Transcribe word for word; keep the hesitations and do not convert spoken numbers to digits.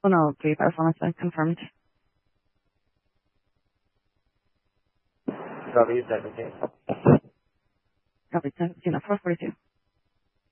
Oh no, three performance been confirmed. W seventeen. Copy, seventeen, four forty-two.